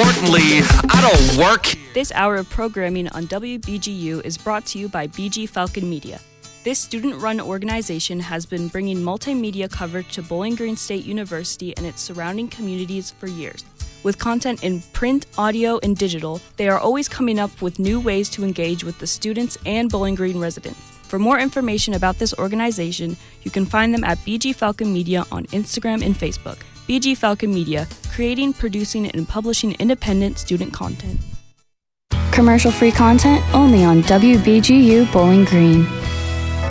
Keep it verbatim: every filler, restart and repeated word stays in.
importantly, I don't work. This hour of programming on W B G U is brought to you by B G Falcon Media. This student-run organization has been bringing multimedia coverage to Bowling Green State University and its surrounding communities for years. With content in print, audio, and digital, they are always coming up with new ways to engage with the students and Bowling Green residents. For more information about this organization, you can find them at B G Falcon Media on Instagram and Facebook. B G Falcon Media, creating, producing, and publishing independent student content. Commercial-free content only on W B G U Bowling Green.